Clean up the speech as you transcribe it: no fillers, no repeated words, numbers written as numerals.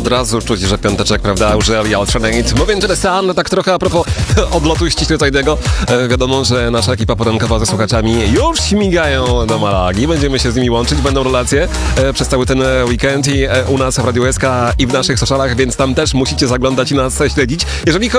Od razu czuć, że piąteczek, prawda? Użyli Alternate. Moving to the Sun, no tak trochę a propos odlotu ściśle-tajnego. Wiadomo, że nasza ekipa porankowa ze słuchaczami już śmigają do Malagi. Będziemy się z nimi łączyć, będą relacje przez cały ten weekend i u nas w Radio SK i w naszych socialach, więc tam też musicie zaglądać i nas śledzić. Jeżeli chodzi